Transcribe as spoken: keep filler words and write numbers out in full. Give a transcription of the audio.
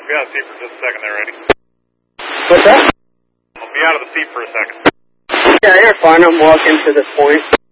be out of the seat for just a second there, Eddie. What's that? I'll be out of the seat for a second. Yeah, you're fine. I'm walking to this point.